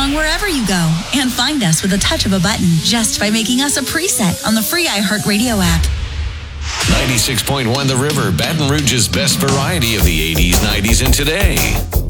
song wherever you go and find us with a touch of a button just by making us a preset on the free iHeartRadio app. 96.1 The River, Baton Rouge's best variety of the 80s, 90s, and today.